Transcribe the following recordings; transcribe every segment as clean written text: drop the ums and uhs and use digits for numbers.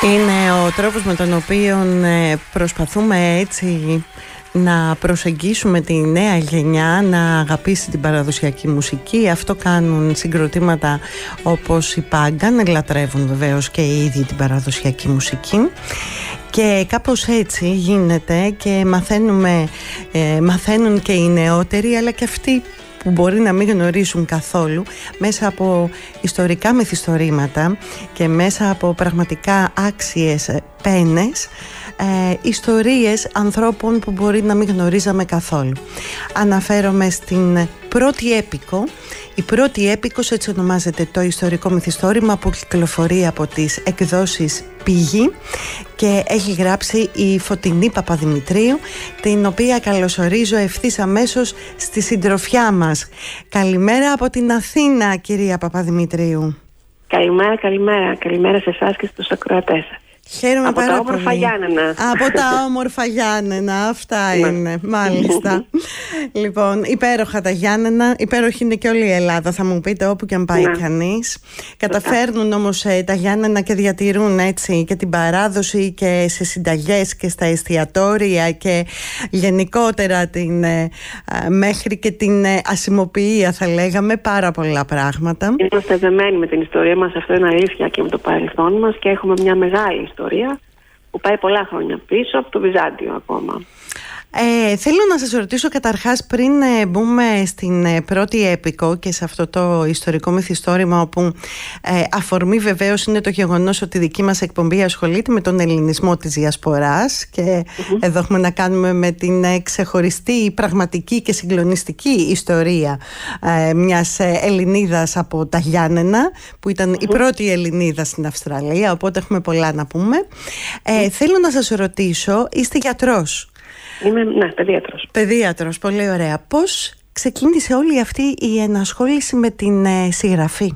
Είναι ο τρόπος με τον οποίο προσπαθούμε έτσι να προσεγγίσουμε τη νέα γενιά να αγαπήσει την παραδοσιακή μουσική. Αυτό κάνουν συγκροτήματα όπως η Pagan, λατρεύουν βεβαίως και οι ίδιοι την παραδοσιακή μουσική. Και κάπως έτσι γίνεται και μαθαίνουν και οι νεότεροι, αλλά και αυτοί που μπορεί να μην γνωρίσουν καθόλου, μέσα από ιστορικά μυθιστορήματα και μέσα από πραγματικά άξιες πένες, ιστορίες ανθρώπων που μπορεί να μην γνωρίζαμε καθόλου. Αναφέρομαι στην πρώτη έπικο. Η πρώτη έπικος, έτσι ονομάζεται το ιστορικό μυθιστόρημα, που κυκλοφορεί από τις εκδόσεις Πηγή και έχει γράψει η Φωτεινή Παπαδημητρίου, την οποία καλωσορίζω ευθύς αμέσως στη συντροφιά μας. Καλημέρα από την Αθήνα, κυρία Παπαδημητρίου. Καλημέρα, καλημέρα. Καλημέρα σε εσάς και στους ακροατές. Χαίρομαι από πάρα τα όμορφα πολύ. Γιάννενα. Από τα όμορφα Γιάννενα, αυτά είναι, μάλιστα. Λοιπόν, υπέροχα τα Γιάννενα, υπέροχη είναι και όλη η Ελλάδα, θα μου πείτε, όπου και αν πάει κανείς. Καταφέρνουν όμως τα Γιάννενα και διατηρούν έτσι και την παράδοση και σε συνταγές και στα εστιατόρια και γενικότερα μέχρι και την ασημοποιία, θα λέγαμε, πάρα πολλά πράγματα. Είμαστε δεμένοι με την ιστορία μας, αυτό είναι αλήθεια, και με το παρελθόν μας, και έχουμε μια μεγάλη ιστορία που πάει πολλά χρόνια πίσω, από το Βυζάντιο ακόμα. Θέλω να σας ρωτήσω καταρχάς, πριν μπούμε στην πρώτη έπικο και σε αυτό το ιστορικό μυθιστόρημα, όπου αφορμή βεβαίως είναι το γεγονός ότι η δική μας εκπομπή ασχολείται με τον ελληνισμό της διασποράς και εδώ έχουμε να κάνουμε με την ξεχωριστή, πραγματική και συγκλονιστική ιστορία μιας Ελληνίδας από τα Γιάννενα, που ήταν η πρώτη Ελληνίδα στην Αυστραλία, οπότε έχουμε πολλά να πούμε. Θέλω να σας ρωτήσω, είστε γιατρός? Είμαι, παιδίατρος. Παιδίατρος, πολύ ωραία. Πώς ξεκίνησε όλη αυτή η ενασχόληση με την συγγραφή?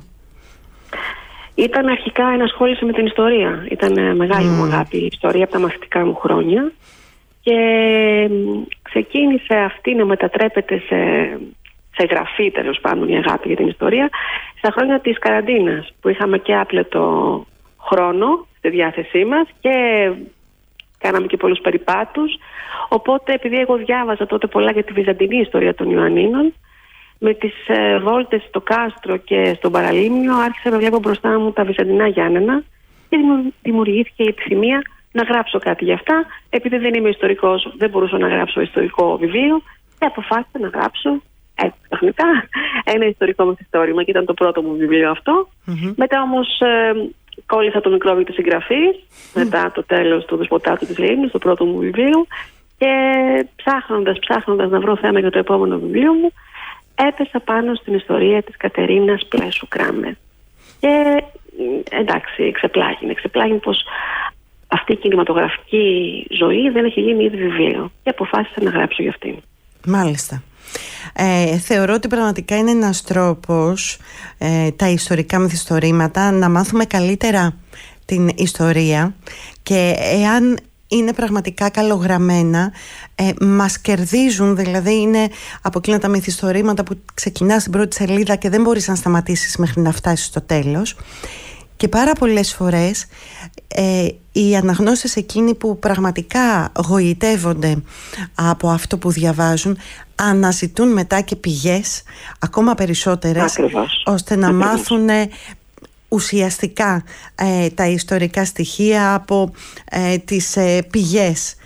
Ήταν αρχικά ενασχόληση με την ιστορία. Ήταν μεγάλη μου αγάπη η ιστορία από τα μαθητικά μου χρόνια. Και ξεκίνησε αυτή να μετατρέπεται σε γραφή, τέλος πάντων, η αγάπη για την ιστορία, στα χρόνια της καραντίνας, που είχαμε και άπλετο χρόνο στη διάθεσή μας και κάναμε και πολλούς περιπάτους. Οπότε, επειδή εγώ διάβαζα τότε πολλά για τη βυζαντινή ιστορία των Ιωαννίνων, με τις βόλτες στο κάστρο και στον παραλίμνιο άρχισα να βλέπω μπροστά μου τα βυζαντινά Γιάννενα και δημιουργήθηκε η επιθυμία να γράψω κάτι για αυτά. Επειδή δεν είμαι ιστορικός, δεν μπορούσα να γράψω ιστορικό βιβλίο και αποφάσισα να γράψω τεχνικά ένα ιστορικό μυθιστόρημα, και ήταν το πρώτο μου βιβλίο αυτό. Μετά όμως κόλλησα το μικρόβιο της συγγραφής, μετά το τέλος του Δεσποτάτου της Λίμνης, το πρώτο μου βιβλίο, και ψάχνοντας να βρω θέμα για το επόμενο βιβλίο μου, έπεσα πάνω στην ιστορία της Κατερίνας Πλέσου Κράμερ. Και εντάξει, ξεπλάγει πως αυτή η κινηματογραφική ζωή δεν έχει γίνει ήδη βιβλίο, και αποφάσισα να γράψω για αυτήν. Μάλιστα. Θεωρώ ότι πραγματικά είναι ένας τρόπος τα ιστορικά μυθιστορήματα να μάθουμε καλύτερα την ιστορία, και εάν είναι πραγματικά καλογραμμένα, μας κερδίζουν. Δηλαδή είναι από εκείνα τα μυθιστορήματα που ξεκινάς στην πρώτη σελίδα και δεν μπορείς να σταματήσεις μέχρι να φτάσεις στο τέλος. Και πάρα πολλές φορές οι αναγνώστες, εκείνοι που πραγματικά γοητεύονται από αυτό που διαβάζουν, αναζητούν μετά και πηγές ακόμα περισσότερες, ώστε να μάθουν ουσιαστικά τα ιστορικά στοιχεία από τις πηγές.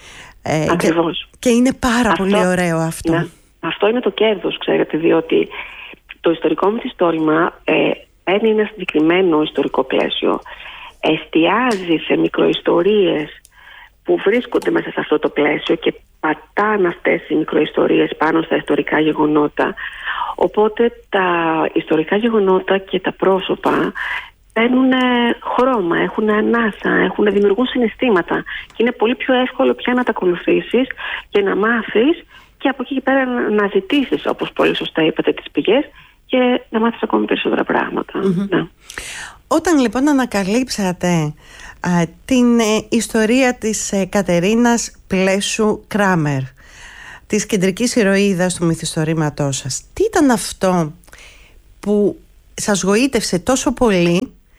Και είναι πάρα πολύ ωραίο αυτό. Ναι. Αυτό είναι το κέρδος, ξέρετε, διότι το ιστορικό μυθιστόρημα παίρνει ένα συγκεκριμένο ιστορικό πλαίσιο, εστιάζει σε μικροϊστορίες που βρίσκονται μέσα σε αυτό το πλαίσιο και πατάνε αυτές οι μικροϊστορίες πάνω στα ιστορικά γεγονότα. Οπότε τα ιστορικά γεγονότα και τα πρόσωπα παίρνουν χρώμα, έχουν ανάσα, δημιουργούν συναισθήματα, και είναι πολύ πιο εύκολο πια να τα ακολουθήσεις και να μάθεις, και από εκεί και πέρα να ζητήσεις, όπως πολύ σωστά είπατε, τις πηγές και να μάθεις ακόμη περισσότερα πράγματα. Ναι. Όταν λοιπόν ανακαλύψατε την ιστορία της Κατερίνας Πλέσου Κράμερ, της κεντρικής ηρωίδας του μυθιστορήματός σας, τι ήταν αυτό που σας γοήτευσε τόσο πολύ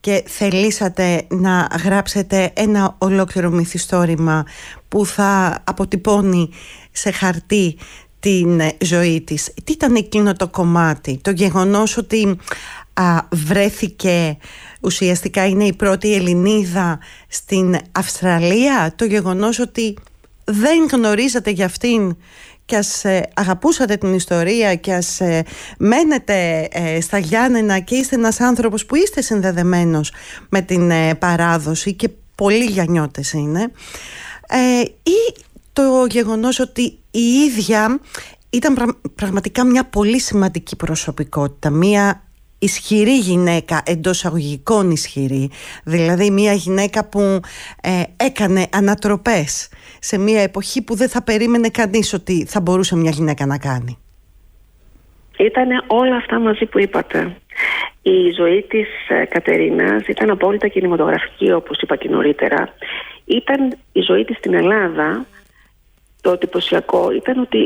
και θελήσατε να γράψετε ένα ολόκληρο μυθιστόρημα που θα αποτυπώνει σε χαρτί την ζωή της. Τι ήταν εκείνο το κομμάτι, το γεγονός ότι βρέθηκε, ουσιαστικά είναι η πρώτη Ελληνίδα στην Αυστραλία, το γεγονός ότι δεν γνωρίζατε για αυτήν και ας αγαπούσατε την ιστορία και ας μένετε στα Γιάννενα και είστε ένας άνθρωπος που είστε συνδεδεμένος με την παράδοση και πολλοί Γιαννιώτες είναι, ή το γεγονός ότι η ίδια ήταν πραγματικά μια πολύ σημαντική προσωπικότητα, μια ισχυρή γυναίκα, εντός αγωγικών ισχυρή, δηλαδή μια γυναίκα που έκανε ανατροπές σε μια εποχή που δεν θα περίμενε κανείς ότι θα μπορούσε μια γυναίκα να κάνει. Ήτανε όλα αυτά μαζί που είπατε. Η ζωή της Κατερίνας ήταν απόλυτα κινηματογραφική, όπως είπα και νωρίτερα. Ήταν η ζωή της στην Ελλάδα. Το εντυπωσιακό ήταν ότι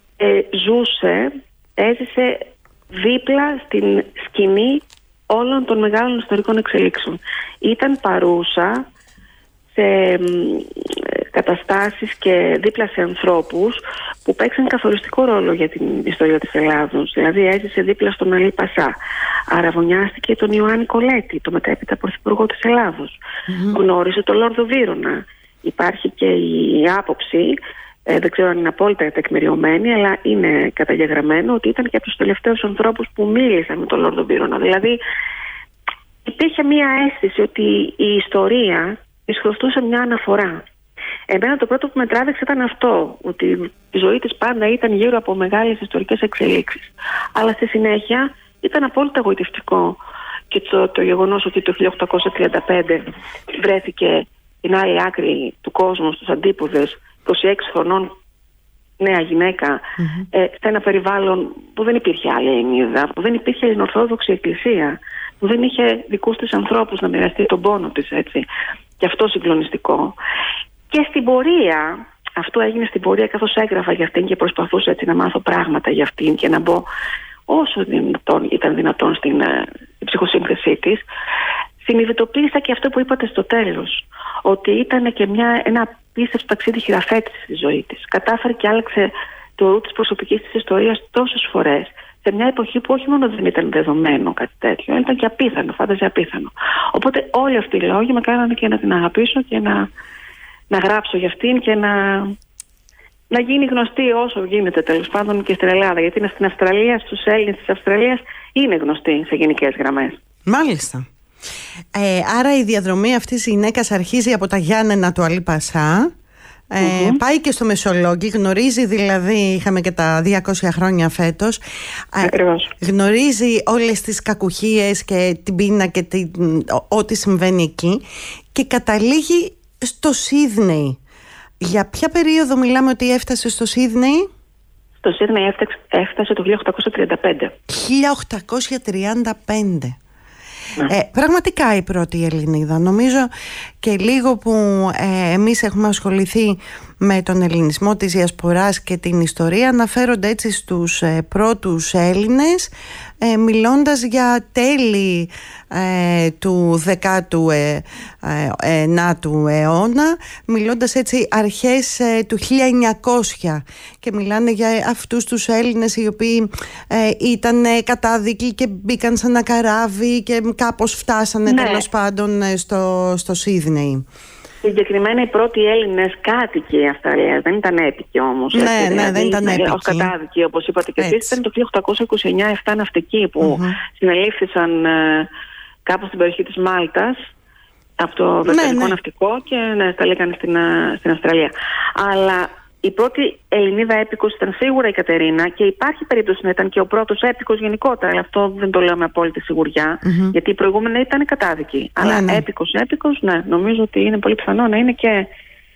έζησε δίπλα στην σκηνή όλων των μεγάλων ιστορικών εξελίξεων. Ήταν παρούσα σε καταστάσεις και δίπλα σε ανθρώπους που παίξαν καθοριστικό ρόλο για την ιστορία της Ελλάδος. Δηλαδή έζησε δίπλα στον Αλή Πασά, αραβωνιάστηκε τον Ιωάννη Κολέτη, το μετέπειτα πρωθυπουργό της Ελλάδος. Γνώρισε τον Λόρδο Βύρωνα. Υπάρχει και η άποψη, δεν ξέρω αν είναι απόλυτα τεκμηριωμένη, αλλά είναι καταγεγραμμένο ότι ήταν και από τους τελευταίους ανθρώπους που μίλησαν με τον Λόρδο Βύρωνα. Δηλαδή υπήρχε μία αίσθηση ότι η ιστορία της χρωστούσε μια αναφορά. Εμένα το πρώτο που με τράβηξε ήταν αυτό, ότι η ζωή της πάντα ήταν γύρω από μεγάλες ιστορικές εξελίξεις. Αλλά στη συνέχεια ήταν απόλυτα εγωιτευτικό και το γεγονός ότι το 1835 βρέθηκε στην άλλη άκρη του κόσμου, στους Αντίποδες, 26 χρονών νέα γυναίκα, σε ένα περιβάλλον που δεν υπήρχε άλλη Ελληνίδα, που δεν υπήρχε Ελληνοορθόδοξη Εκκλησία, που δεν είχε δικούς της ανθρώπους να μοιραστεί τον πόνο της, έτσι. Και αυτό συγκλονιστικό. Και στην πορεία, αυτό έγινε στην πορεία καθώς έγραφα για αυτήν και προσπαθούσα έτσι να μάθω πράγματα για αυτήν και να μπω όσο ήταν δυνατόν στην ψυχοσύνθεσή της, συνειδητοποίησα και αυτό που είπατε στο τέλος, ότι ήταν και ένα απίστευτο ταξίδι χειραφέτησης στη ζωή της. Κατάφερε και άλλαξε το ρου της προσωπικής της ιστορίας τόσες φορές, σε μια εποχή που όχι μόνο δεν ήταν δεδομένο κάτι τέτοιο, ήταν και απίθανο, φάνταζε απίθανο. Οπότε όλοι αυτοί οι λόγοι με κάνανε και να την αγαπήσω και να γράψω για αυτήν και να γίνει γνωστή όσο γίνεται τέλος πάντων και στην Ελλάδα. Γιατί είναι στην Αυστραλία, στους Έλληνες της Αυστραλίας είναι γνωστή σε γενικές γραμμές. Μάλιστα. Άρα η διαδρομή αυτής της γυναίκας αρχίζει από τα Γιάννενα του Αλή Πασά, πάει και στο Μεσολόγγι, γνωρίζει δηλαδή, είχαμε και τα 200 χρόνια φέτος, γνωρίζει όλες τις κακουχίες και την πείνα και ό,τι συμβαίνει εκεί και καταλήγει στο Σίδνεϊ. Για ποια περίοδο μιλάμε ότι έφτασε στο Σίδνεϊ? Στο Σίδνεϊ έφτασε το 1835. 1835. Πραγματικά η πρώτη Ελληνίδα. Νομίζω και λίγο που εμείς έχουμε ασχοληθεί με τον ελληνισμό της διασποράς και την ιστορία, αναφέρονται έτσι στους πρώτους Έλληνες, μιλώντας για τέλη του 19ου αιώνα, μιλώντας έτσι αρχές του 1900, και μιλάνε για αυτούς τους Έλληνες οι οποίοι ήταν κατάδικοι και μπήκαν σε ένα καράβι και κάπως φτάσανε τέλος πάντων στο Σίδνεϊ. Συγκεκριμένα οι πρώτοι Έλληνες κάτοικοι Αυστραλίας, δεν ήταν έπικοι όμως. Ναι, δεν ήταν έπικοι. Ως κατάδικοι, όπως είπατε και εσείς, ήταν το 1829 7 ναυτικοί που συνελήφθησαν κάπου στην περιοχή της Μάλτας από το Βρετανικό ναυτικό και σταλήκαν στην Αυστραλία. Αλλά η πρώτη Ελληνίδα έπικος ήταν σίγουρα η Κατερίνα και υπάρχει περίπτωση να ήταν και ο πρώτος έπικος γενικότερα, αλλά αυτό δεν το λέω με απόλυτη σιγουριά, γιατί οι προηγούμενοι ήταν κατάδικοι. Αλλά έπικος, ναι, νομίζω ότι είναι πολύ πιθανό να είναι και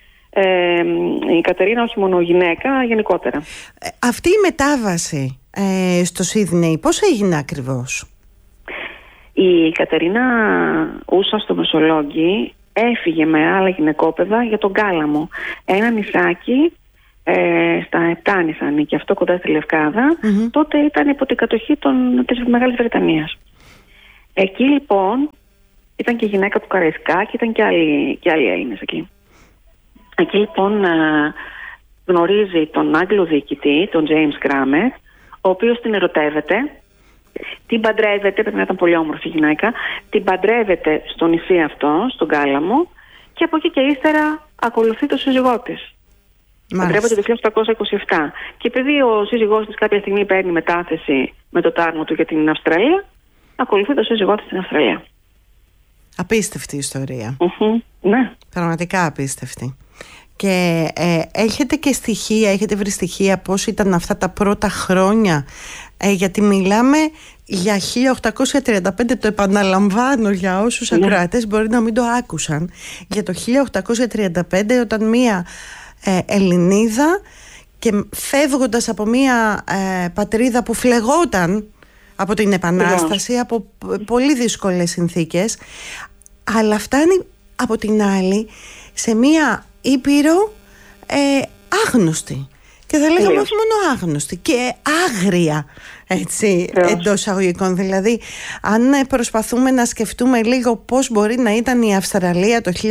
η Κατερίνα, όχι μόνο γυναίκα, γενικότερα. Αυτή η μετάβαση στο Σίδνεϊ πώς έγινε ακριβώς? Η Κατερίνα ούσα στο Μεσολόγγι έφυγε με άλλα γυναικόπαιδα για τον Κάλαμο, ένα νησάκι στα Επτάνησα, και αυτό κοντά στη Λευκάδα. Τότε ήταν υπό την κατοχή της Μεγάλης Βρετανίας. Εκεί λοιπόν Ήταν και η γυναίκα του Καραϊσκάκη, ήταν και άλλοι Έλληνες εκεί. Εκεί λοιπόν γνωρίζει τον Άγγλο διοικητή, τον James Grammer, ο οποίος την ερωτεύεται, την παντρεύεται, πρέπει να ήταν πολύ όμορφη γυναίκα, την παντρεύεται στο νησί αυτό, στον Κάλαμο, και από εκεί και ύστερα ακολουθεί το σύζυγό της. Παντρεύεται το 1827. Και επειδή ο σύζυγός της κάποια στιγμή παίρνει μετάθεση με το τάγμα του για την Αυστραλία, ακολουθεί το σύζυγό της στην Αυστραλία. Απίστευτη ιστορία. Ναι. Πραγματικά απίστευτη. Και έχετε και στοιχεία, έχετε βρει στοιχεία πώς ήταν αυτά τα πρώτα χρόνια, γιατί μιλάμε για 1835, το επαναλαμβάνω για όσους ακροατές μπορεί να μην το άκουσαν, για το 1835, όταν μία Ελληνίδα, και φεύγοντας από μία πατρίδα που φλεγόταν από την Επανάσταση, από πολύ δύσκολες συνθήκες, αλλά φτάνει από την άλλη σε μία ήπειρο άγνωστη, και θα λέγαμε όχι μόνο άγνωστη, και άγρια, έτσι, εντός εισαγωγικών. Δηλαδή, αν προσπαθούμε να σκεφτούμε λίγο πώς μπορεί να ήταν η Αυστραλία το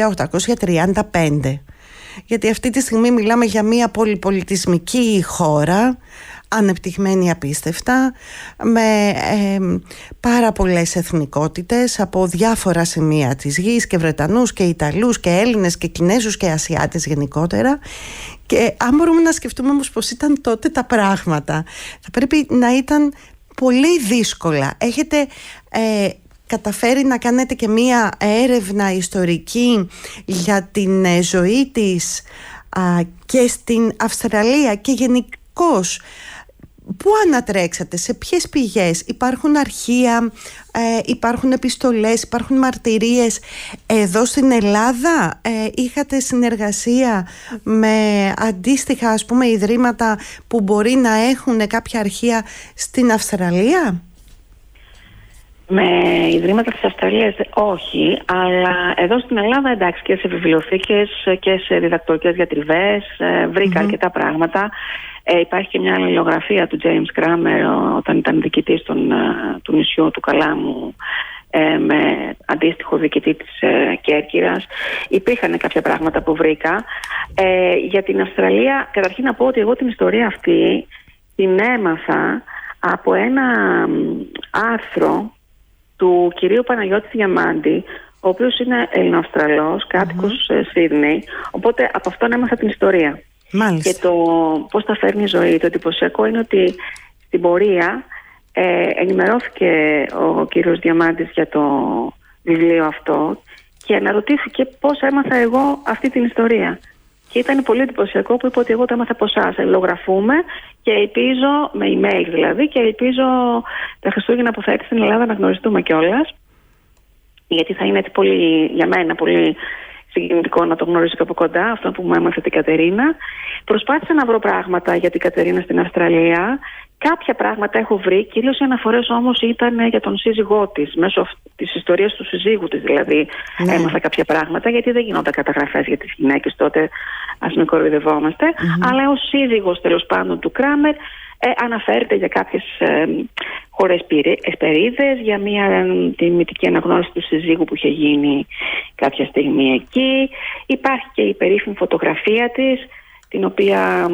1835, γιατί αυτή τη στιγμή μιλάμε για μια πολυπολιτισμική χώρα, ανεπτυγμένη απίστευτα, με πάρα πολλές εθνικότητες από διάφορα σημεία της γης, και Βρετανούς και Ιταλούς και Έλληνες και Κινέζους και Ασιάτες γενικότερα. Και αν μπορούμε να σκεφτούμε όμως πως ήταν τότε τα πράγματα, θα πρέπει να ήταν πολύ δύσκολα. Έχετε καταφέρει να κάνετε και μία έρευνα ιστορική για την ζωή της και στην Αυστραλία και γενικώς. Πού ανατρέξατε, σε ποιες πηγές? Υπάρχουν αρχεία, υπάρχουν επιστολές, υπάρχουν μαρτυρίες? Εδώ στην Ελλάδα είχατε συνεργασία με αντίστοιχα, ας πούμε, ιδρύματα που μπορεί να έχουν κάποια αρχεία στην Αυστραλία? Με ιδρύματα της Αυστραλίας όχι, αλλά εδώ στην Ελλάδα, εντάξει, και σε βιβλιοθήκες και σε διδακτορικές διατριβές βρήκα αρκετά πράγματα. Υπάρχει και μια αλληλογραφία του James Grammer όταν ήταν διοικητής του νησιού του Καλάμου, με αντίστοιχο διοικητή της Κέρκυρας. Υπήρχαν κάποια πράγματα που βρήκα. Για την Αυστραλία, καταρχήν να πω ότι εγώ την ιστορία αυτή την έμαθα από ένα άρθρο του κυρίου Παναγιώτη Διαμάντη, ο οποίος είναι Ελληνοαυστραλός, κάτοικος Σίδνεϊ, οπότε από αυτόν έμαθα την ιστορία. Μάλιστα. Και το πώς τα φέρνει η ζωή. Το εντυπωσιακό είναι ότι στην πορεία ενημερώθηκε ο κύριος Διαμάντης για το βιβλίο αυτό και αναρωτήθηκε πώς έμαθα εγώ αυτή την ιστορία. Και ήταν πολύ εντυπωσιακό που είπε ότι εγώ το έμαθα από εσάς. Αλληλογραφούμε και ελπίζω, με email δηλαδή, και ελπίζω τα Χριστούγεννα που θα έρθει στην Ελλάδα να γνωριστούμε κιόλας. Γιατί θα είναι έτσι πολύ, για μένα, πολύ συγκινητικό να το γνωρίσω και από κοντά, αυτό που μου έμαθε την Κατερίνα. Προσπάθησα να βρω πράγματα για την Κατερίνα στην Αυστραλία. Κάποια πράγματα έχω βρει, κυρίως οι αναφορές όμως ήταν για τον σύζυγό της, μέσω της ιστορίας του συζύγου της δηλαδή. Έμαθα κάποια πράγματα, γιατί δεν γινόταν καταγραφές για τις γυναίκες τότε, ας μην κοροϊδευόμαστε. Αλλά ο σύζυγος τέλος πάντων του Κράμερ αναφέρεται για κάποιες χώρες εσπερίδες, για μια τιμητική αναγνώριση του συζύγου που είχε γίνει κάποια στιγμή εκεί. Υπάρχει και η περίφημη φωτογραφία της, την οποία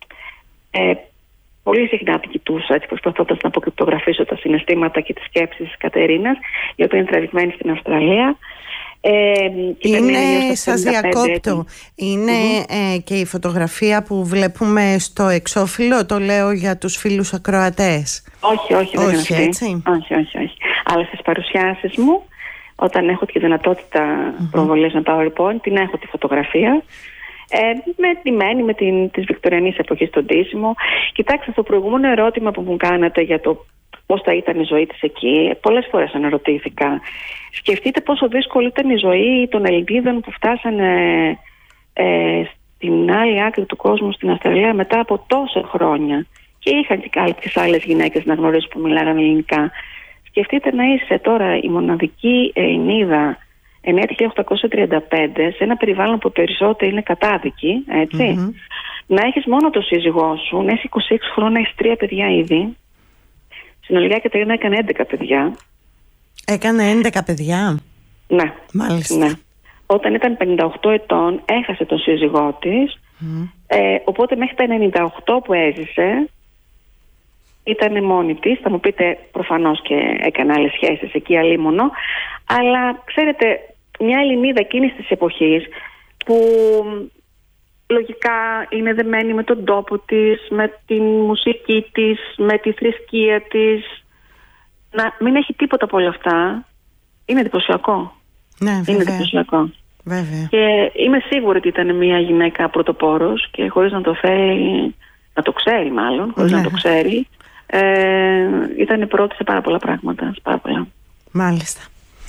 πολύ συχνά την κοιτούσα, έτσι προσπαθώντας να αποκρυπτογραφήσω τα συναισθήματα και τις σκέψεις της Κατερίνας, η οποία είναι τραβηγμένη στην Αυστραλία. Είναι, σας διακόπτω, είναι και η φωτογραφία που βλέπουμε στο εξώφυλλο, το λέω για τους φίλους ακροατές. Όχι, δεν είναι αυτή. Έτσι. Όχι. Αλλά στις παρουσιάσεις μου, όταν έχω τη δυνατότητα προβολής με PowerPoint, την έχω τη φωτογραφία. Με της Βικτωριανής εποχής στον ντύσιμο. Κοιτάξτε, στο προηγούμενο ερώτημα που μου κάνατε για το πώς θα ήταν η ζωή της εκεί, πολλές φορές αναρωτήθηκα. Σκεφτείτε πόσο δύσκολη ήταν η ζωή των Ελληνίδων που φτάσανε στην άλλη άκρη του κόσμου, στην Αυστραλία, μετά από τόσα χρόνια. Και είχαν και κάποιες άλλες γυναίκες να γνωρίζουν που μιλάγανε ελληνικά. Σκεφτείτε να είσαι τώρα η μοναδική Ελληνίδα ενέτη 1835 σε ένα περιβάλλον που περισσότερο είναι κατάδικοι, έτσι. Να έχεις μόνο το σύζυγό σου, να έχεις 26 χρόνια, να έχεις 3 παιδιά ήδη. Συνολικά η Κατερίνα έκανε 11 παιδιά. Έκανε 11 παιδιά. Ναι. Μάλιστα. Ναι. Όταν ήταν 58 ετών έχασε τον σύζυγό της, οπότε μέχρι τα 98 που έζησε ήταν μόνη της. Θα μου πείτε προφανώς και έκανε άλλες σχέσεις εκεί αλίμονο, αλλά ξέρετε, μια Ελληνίδα εκείνης της εποχής που λογικά είναι δεμένη με τον τόπο της, με τη μουσική της, με τη θρησκεία της, να μην έχει τίποτα από όλα αυτά, είναι εντυπωσιακό. Ναι, βέβαια. Είναι εντυπωσιακό. Βέβαια. Και είμαι σίγουρη ότι ήταν μια γυναίκα πρωτοπόρος και χωρίς να το θέλει, να το ξέρει μάλλον, χωρίς να το ξέρει, ήταν πρώτη σε πάρα πολλά πράγματα. Πάρα πολλά. Μάλιστα.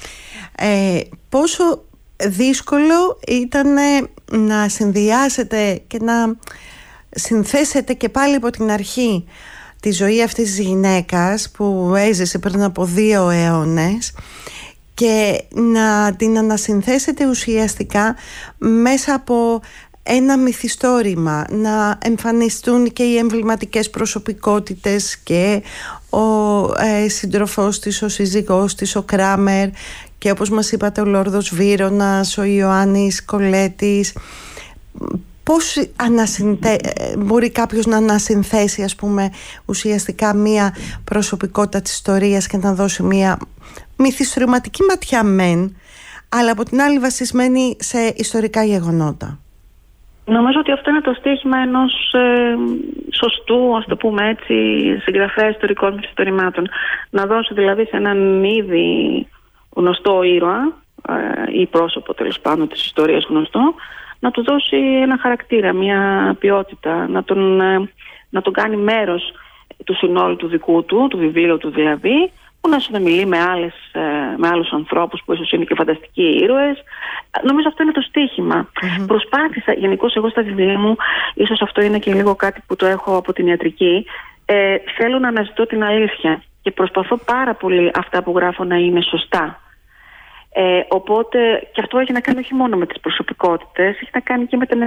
Πόσο δύσκολο ήταν να συνδυάσετε και να συνθέσετε και πάλι από την αρχή τη ζωή αυτής της γυναίκας που έζησε πριν από 2 αιώνες και να την ανασυνθέσετε ουσιαστικά μέσα από ένα μυθιστόρημα, να εμφανιστούν και οι εμβληματικές προσωπικότητες και ο σύντροφός της, ο σύζυγός της, ο Κράμερ και όπως μας είπατε ο Λόρδος Βύρονας, ο Ιωάννης Κολέτης. Πώς μπορεί κάποιος να ανασυνθέσει, ας πούμε, ουσιαστικά μία προσωπικότητα της ιστορίας και να δώσει μία μυθιστορηματική ματιά μεν, αλλά από την άλλη βασισμένη σε ιστορικά γεγονότα? Νομίζω ότι αυτό είναι το στίχημα ενός σωστού, ας το πούμε έτσι, συγγραφέα ιστορικών μυθιστορημάτων. Να δώσει δηλαδή σε έναν ήδη γνωστό ήρωα ή πρόσωπο τέλος πάντων της ιστορίας γνωστό, να του δώσει ένα χαρακτήρα, μια ποιότητα, να τον κάνει μέρος του συνόλου του δικού του βιβλίου του δηλαδή, που να συνομιλεί με άλλους ανθρώπους που ίσως είναι και φανταστικοί ήρωες. Νομίζω αυτό είναι το στίχημα. Προσπάθησα, γενικώς εγώ στα βιβλία μου, ίσως αυτό είναι και λίγο κάτι που το έχω από την ιατρική, θέλω να αναζητώ την αλήθεια και προσπαθώ πάρα πολύ αυτά που γράφω να είναι σωστά. Οπότε και αυτό έχει να κάνει όχι μόνο με τις προσωπικότητες, έχει να κάνει και με την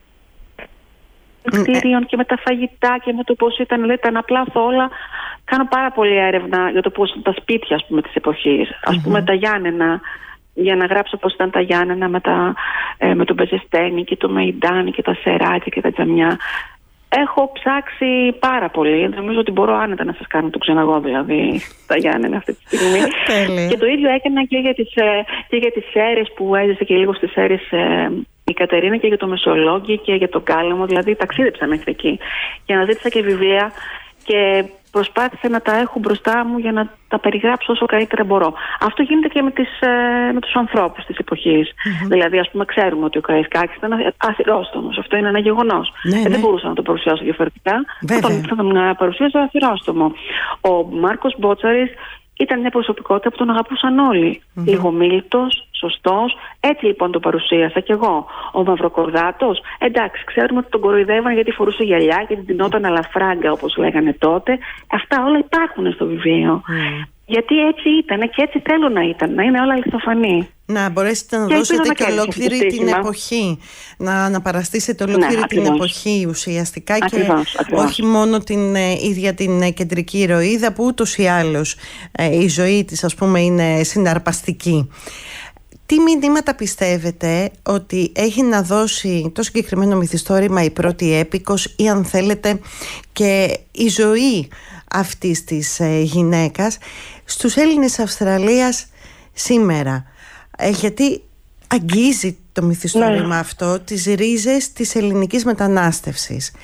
κτίριων και με τα φαγητά και με το πώς ήταν τα αναπλάθω όλα. Κάνω πάρα πολύ έρευνα για το πώς ήταν τα σπίτια, ας πούμε, της εποχής. Ας πούμε τα Γιάννενα, για να γράψω πώς ήταν τα Γιάννενα με τον Μπεζεστένη και το Μεϊντάνι και τα Σεράκια και τα Τζαμιά. Έχω ψάξει πάρα πολύ. Νομίζω ότι μπορώ άνετα να σας κάνω το ξαναγώ, δηλαδή, τα Γιάννενα αυτή τη στιγμή. Και το ίδιο έκανα και για τις Σέρρες που έζησε και λίγο στις Σέρρες η Κατερίνα και για το Μεσολόγγι και για το Κάλαμο. Δηλαδή ταξίδεψα μέχρι εκεί. Και αναζήτησα και βιβλία και προσπάθησα να τα έχω μπροστά μου για να τα περιγράψω όσο καλύτερα μπορώ. Αυτό γίνεται και με τους ανθρώπους της εποχής. Δηλαδή, ας πούμε, ξέρουμε ότι ο Καραϊσκάκης ήταν αθυρόστομος. Αυτό είναι ένα γεγονός. Δεν μπορούσα να το παρουσιάσω διαφορετικά. Θα τον παρουσίασα αθυρόστομο. Ο Μάρκος Μπότσαρης ήταν μια προσωπικότητα που τον αγαπούσαν όλοι. Λιγομίλητος, σωστός. Έτσι λοιπόν το παρουσίασα κι εγώ. Ο Μαυροκορδάτος, εντάξει, ξέρουμε ότι τον κοροϊδεύαν γιατί φορούσε γυαλιά και την τεινόταν αλαφράγκα, όπως λέγανε τότε. Αυτά όλα υπάρχουν στο βιβλίο. Γιατί έτσι ήταν και έτσι θέλω να ήταν, να είναι όλα αληθοφανή. Να μπορέσετε να δώσετε και ολόκληρη την εποχή. Να παραστήσετε ολόκληρη την εποχή ουσιαστικά ακριβώς. Και όχι μόνο την ίδια την κεντρική ηρωίδα που ούτως ή άλλως η ζωή της, ας πούμε, είναι συναρπαστική. Τι μηνύματα πιστεύετε ότι έχει να δώσει το συγκεκριμένο μυθιστόρημα η πρώτη έπικος ή αν θέλετε και η ζωή αυτής της γυναίκας στους Έλληνες Αυστραλίας σήμερα? Γιατί αγγίζει το μυθιστόρημα αυτό τις ρίζες της ελληνικής μετανάστευσης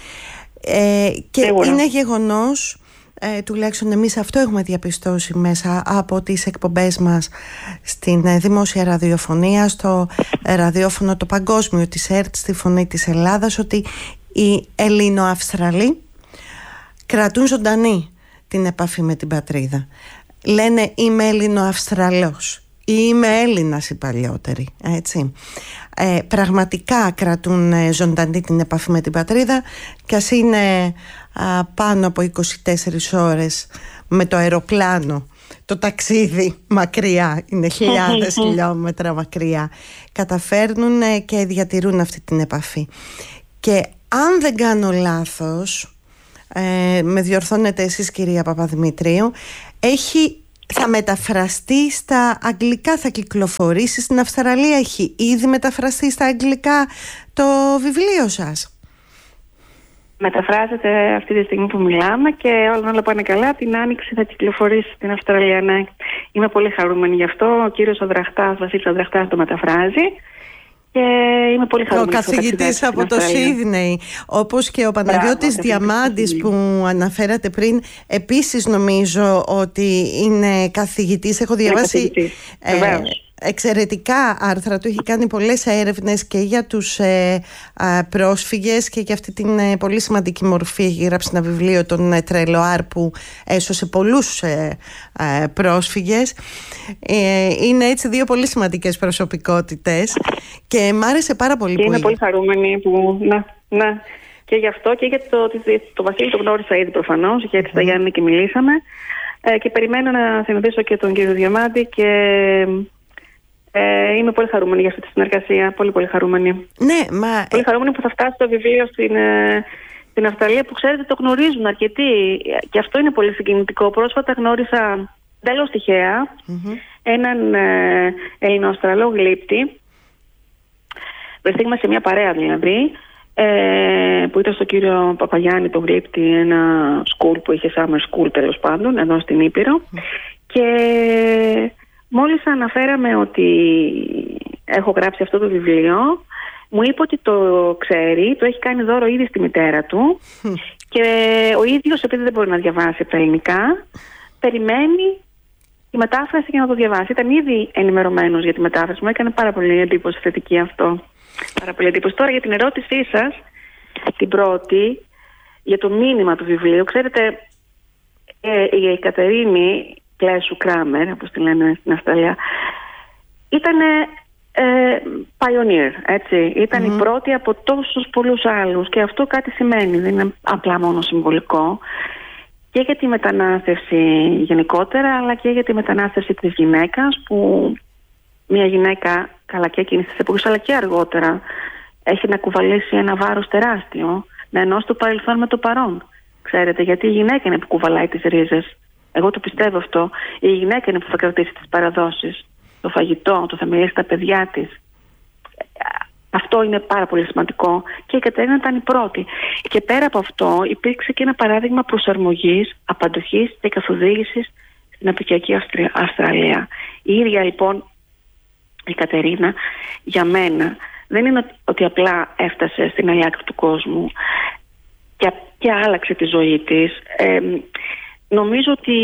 και είναι γεγονός, τουλάχιστον εμείς αυτό έχουμε διαπιστώσει μέσα από τις εκπομπές μας στην δημόσια ραδιοφωνία, στο ραδιόφωνο το παγκόσμιο της ΕΡΤ, στη Φωνή της Ελλάδας, ότι οι Ελληνοαυστραλοί κρατούν ζωντανή την επαφή με την πατρίδα. Λένε είμαι Έλληνο-Αυστραλός ή είμαι Έλληνας οι παλιότεροι, έτσι. Πραγματικά κρατούν ζωντανή την επαφή με την πατρίδα και ας είναι πάνω από 24 ώρες με το αεροπλάνο το ταξίδι μακριά, είναι χιλιάδες χιλιόμετρα μακριά, καταφέρνουν και διατηρούν αυτή την επαφή. Και αν δεν κάνω λάθος, με διορθώνετε εσείς κυρία Παπαδημητρίου, έχει Θα μεταφραστεί στα αγγλικά, θα κυκλοφορήσει στην Αυστραλία, έχει ήδη μεταφραστεί στα αγγλικά το βιβλίο σας? Μεταφράζεται αυτή τη στιγμή που μιλάμε και όλα πάνε καλά. Την Άνοιξη θα κυκλοφορήσει στην Αυστραλία. Ναι. Είμαι πολύ χαρούμενη γι' αυτό. Ο κύριος Βασίλης Αδραχτάς το μεταφράζει. Και είμαι πολύ χαρούμενη. Ο καθηγητής από το Σίδνεϊ, όπως και ο Παναγιώτης Διαμάντης που αναφέρατε πριν, επίσης νομίζω ότι είναι καθηγητής. Έχω διαβάσει εξαιρετικά άρθρα του, έχει κάνει πολλές έρευνες και για τους πρόσφυγες και για αυτή την πολύ σημαντική μορφή. Έχει γράψει ένα βιβλίο, τον Τρελοάρ, που έσωσε πολλούς πρόσφυγες. Είναι έτσι δύο πολύ σημαντικές προσωπικότητες και μ' άρεσε πάρα πολύ και που είμαι πολύ χαρούμενη που να και γι' αυτό και για το Βασίλη το γνώρισα ήδη προφανώς, γιατί στα Γιάννη και μιλήσαμε και περιμένω να συναντήσω και τον κύριο Διαμάντη και είμαι πολύ χαρούμενη για αυτή τη συνεργασία. Πολύ χαρούμενη. Ναι, πολύ χαρούμενη που θα φτάσει το βιβλίο στην Αυστραλία, που ξέρετε το γνωρίζουν αρκετοί. Και αυτό είναι πολύ συγκινητικό. Πρόσφατα γνώρισα τέλος τυχαία έναν Ελληνοαυστραλό γλύπτη. Βρεθήκαμε σε μια παρέα δηλαδή, που ήταν στο κύριο Παπαγιάννη το γλύπτη, ένα school που είχε summer school τέλος πάντων, εδώ στην Ήπειρο. Και μόλις αναφέραμε ότι έχω γράψει αυτό το βιβλίο, μου είπε ότι το ξέρει, το έχει κάνει δώρο ήδη στη μητέρα του και ο ίδιος, επειδή δεν μπορεί να διαβάσει από τα ελληνικά, περιμένει τη μετάφραση για να το διαβάσει. Ήταν ήδη ενημερωμένος για τη μετάφραση. Μου έκανε πάρα πολύ εντύπωση θετική αυτό. Πάρα πολύ εντύπωση. Τώρα για την ερώτησή σας, την πρώτη, για το μήνυμα του βιβλίου. Ξέρετε, η Κατερίνη Κλέσου Κράμερ, όπως τη λένε στην Αυστραλία, ήταν pioneer, έτσι. Ήταν η πρώτη από τόσους πολλούς άλλους και αυτό κάτι σημαίνει, δεν είναι απλά μόνο συμβολικό, και για τη μετανάστευση γενικότερα, αλλά και για τη μετανάστευση της γυναίκας, που μια γυναίκα, καλά και εκείνης της εποχής, αλλά και αργότερα, έχει να κουβαλήσει ένα βάρος τεράστιο, να ενώσει το παρελθόν με το παρόν. Ξέρετε, γιατί η γυναίκα είναι που κουβαλάει τις ρίζες. Εγώ το πιστεύω αυτό. Η γυναίκα είναι που θα κρατήσει τις παραδόσεις, το φαγητό, το θα μιλήσει στα παιδιά της. Αυτό είναι πάρα πολύ σημαντικό και η Κατερίνα ήταν η πρώτη. Και πέρα από αυτό υπήρξε και ένα παράδειγμα προσαρμογής, απαντοχής και καθοδήγησης στην απικιακή Αυστραλία. Η ίδια λοιπόν η Κατερίνα για μένα δεν είναι ότι απλά έφτασε στην άλλη άκρη του κόσμου και άλλαξε τη ζωή της. Νομίζω ότι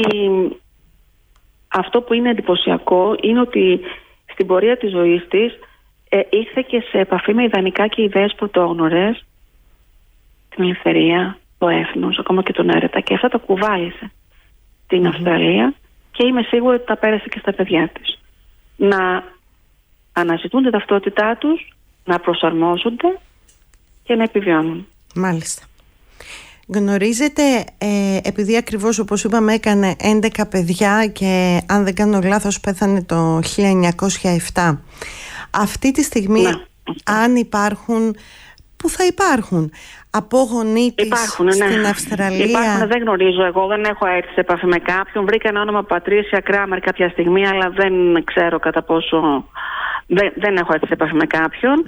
αυτό που είναι εντυπωσιακό είναι ότι στην πορεία της ζωής της ήρθε και σε επαφή με ιδανικά και ιδέες πρωτόγνωρες, την ελευθερία, το έθνος, ακόμα και τον έρωτα, και αυτά τα κουβάλισε στην Αυστραλία και είμαι σίγουρη ότι τα πέρασε και στα παιδιά της. Να αναζητούν την ταυτότητά τους, να προσαρμόζονται και να επιβιώνουν. Μάλιστα. Γνωρίζετε, επειδή ακριβώς όπως είπαμε έκανε 11 παιδιά και αν δεν κάνω λάθος πέθανε το 1907. Αυτή τη στιγμή αν υπάρχουν, που θα υπάρχουν απόγονοί της στην Αυστραλία? Υπάρχουν, δεν γνωρίζω, εγώ δεν έχω έρθει σε επαφή με κάποιον. Βρήκα ένα όνομα Πατρίσια Κράμερ κάποια στιγμή, αλλά δεν ξέρω κατά πόσο, δεν έχω έρθει σε επαφή με κάποιον.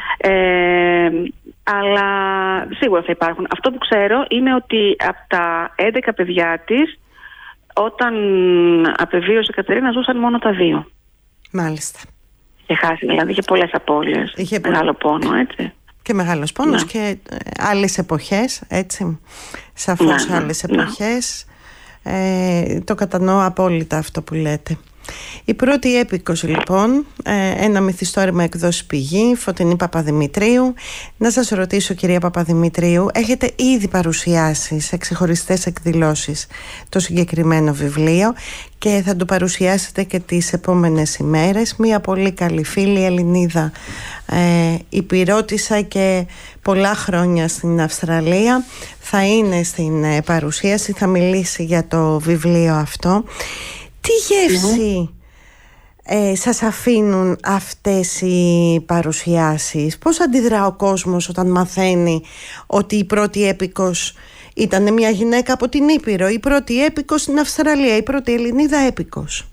Αλλά σίγουρα θα υπάρχουν. Αυτό που ξέρω είναι ότι από τα 11 παιδιά της, όταν απεβίωσε η Κατερίνα, ζούσαν μόνο τα 2. Μάλιστα. Είχε χάσει, δηλαδή είχε πολλές απώλειες. Είχε μεγάλο πόνο, έτσι. Και μεγάλος πόνος και άλλες εποχές, έτσι. Σαφώς άλλες εποχές. Το κατανοώ απόλυτα αυτό που λέτε. Η πρώτη έπικος λοιπόν, ένα μυθιστόρημα εκδόσεις Πηγή, Φωτεινή Παπαδημητρίου. Να σας ρωτήσω, κυρία Παπαδημητρίου, έχετε ήδη παρουσιάσει σε ξεχωριστές εκδηλώσεις το συγκεκριμένο βιβλίο και θα το παρουσιάσετε και τις επόμενες ημέρες. Μία πολύ καλή φίλη Ελληνίδα, υπηρώτησα και πολλά χρόνια στην Αυστραλία, θα είναι στην παρουσίαση, θα μιλήσει για το βιβλίο αυτό. Τι γεύση σας αφήνουν αυτές οι παρουσιάσεις? Πώς αντιδρά ο κόσμος όταν μαθαίνει ότι η πρώτη έπικος Ήταν μια γυναίκα από την Ήπειρο, η πρώτη έπικος στην Αυστραλία, η πρώτη Ελληνίδα έπικος.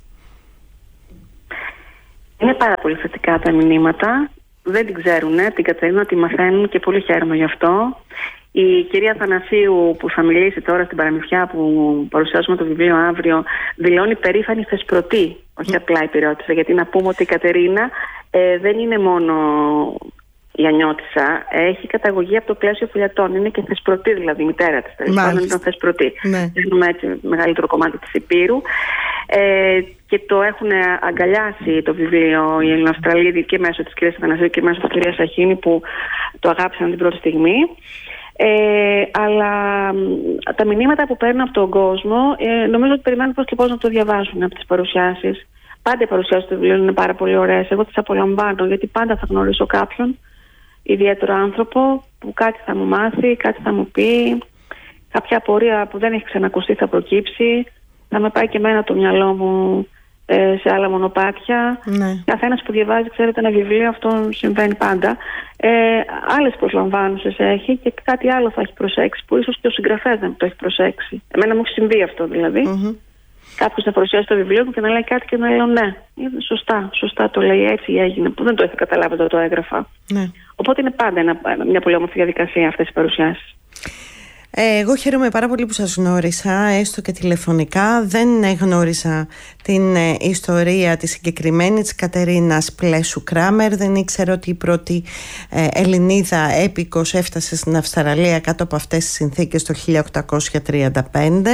Είναι πάρα πολύ θετικά τα μηνύματα. Δεν την ξέρουν, την Κατερίνα τη μαθαίνουν και πολύ χαίρομαι γι' αυτό. Η κυρία Θανασίου που θα μιλήσει τώρα στην παραμυθιά που παρουσιάζουμε το βιβλίο αύριο δηλώνει περήφανη θεσπρωτή, όχι απλά υπηρεώτησα, γιατί να πούμε ότι η Κατερίνα δεν είναι μόνο η Ανιώτισσα, έχει καταγωγή από το πλαίσιο φυλιατών, είναι και θεσπρωτή, δηλαδή η μητέρα της τέλος πάντων ήταν θεσπρωτή. Έχουμε έτσι μεγαλύτερο κομμάτι της Υπήρου και το έχουν αγκαλιάσει το βιβλίο οι Ελληνοαυστραλίδοι και μέσω της κυρίας Θανασίου και μέσω της κυρίας Σαχίνη που το αγάπησαν την πρώτη στιγμή. Αλλά τα μηνύματα που παίρνουν από τον κόσμο νομίζω ότι περιμένουν πώς και πώς να το διαβάσουν από τις παρουσιάσεις. Πάντα οι παρουσιάσεις του βιβλίου είναι πάρα πολύ ωραίες. Εγώ τις απολαμβάνω γιατί πάντα θα γνωρίσω κάποιον ιδιαίτερο άνθρωπο που κάτι θα μου μάθει, κάτι θα μου πει, κάποια απορία που δεν έχει ξανακουστεί θα προκύψει, θα με πάει και εμένα το μυαλό μου σε άλλα μονοπάτια. Καθένας που διαβάζει, ξέρετε, ένα βιβλίο, αυτό συμβαίνει πάντα. Άλλες προσλαμβάνουσες έχει και κάτι άλλο θα έχει προσέξει που ίσως και ο συγγραφέας δεν το έχει προσέξει. Εμένα μου έχει συμβεί αυτό δηλαδή. Κάποιος να παρουσιάσει το βιβλίο μου και να λέει κάτι και να λέω ναι, σωστά το λέει, έτσι έγινε, που δεν το είχα καταλάβει όταν το έγραφα. Οπότε είναι πάντα μια πολύ όμορφη διαδικασία αυτές οι παρουσιάσεις. Εγώ χαίρομαι πάρα πολύ που σας γνώρισα, έστω και τηλεφωνικά. Δεν γνώρισα την ιστορία τη συγκεκριμένη της Κατερίνας Πλέσου Κράμερ. Δεν ήξερα ότι η πρώτη Ελληνίδα έπικος έφτασε στην Αυστραλία κάτω από αυτές τις συνθήκες το 1835.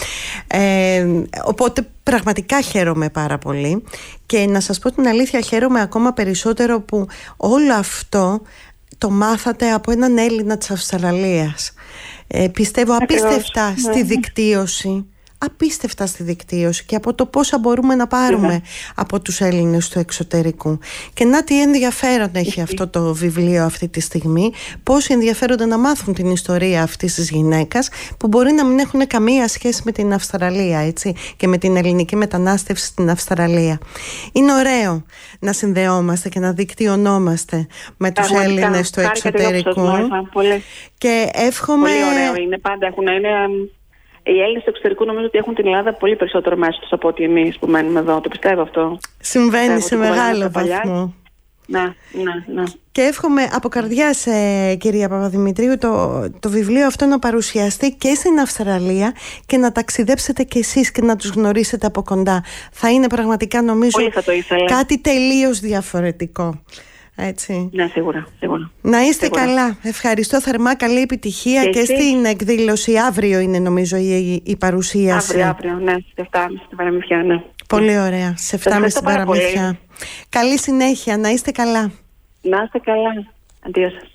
Οπότε πραγματικά χαίρομαι πάρα πολύ. Και να σας πω την αλήθεια, χαίρομαι ακόμα περισσότερο που όλο αυτό το μάθατε από έναν Έλληνα της Αυστραλίας. Πιστεύω απίστευτα στη δικτύωση. Απίστευτα στη δικτύωση και από το πόσα μπορούμε να πάρουμε από τους Έλληνες του εξωτερικού. Και να τι ενδιαφέρον έχει αυτό το βιβλίο αυτή τη στιγμή, πόσοι ενδιαφέρονται να μάθουν την ιστορία αυτής της γυναίκας που μπορεί να μην έχουν καμία σχέση με την Αυστραλία, έτσι, και με την ελληνική μετανάστευση στην Αυστραλία. Είναι ωραίο να συνδεόμαστε και να δικτυωνόμαστε με τους Έλληνες του εξωτερικού. Και εύχομαι... Πολύ ωραίο είναι, πάντα έχουν... Οι Έλληνες του εξωτερικού νομίζω ότι έχουν την Ελλάδα πολύ περισσότερο μέσα τους από ότι εμείς που μένουμε εδώ. Το πιστεύω αυτό. Συμβαίνει σε μεγάλο βαθμό. Ναι. Και εύχομαι από καρδιάς, κυρία Παπαδημητρίου, το βιβλίο αυτό να παρουσιαστεί και στην Αυστραλία και να ταξιδέψετε κι εσείς και να τους γνωρίσετε από κοντά. Θα είναι πραγματικά, νομίζω, κάτι τελείως διαφορετικό. Έτσι. Ναι, σίγουρα. Να είστε καλά. Ευχαριστώ θερμά. Καλή επιτυχία και στην εκδήλωση. Αύριο είναι, νομίζω, η παρουσίαση. Αύριο, ναι, στις 7.30 στην παραμυθιά, ναι. Πολύ ωραία. Σε 7.30 στην παραμυθιά. Καλή συνέχεια. Να είστε καλά. Να είστε καλά. Αντίο σας.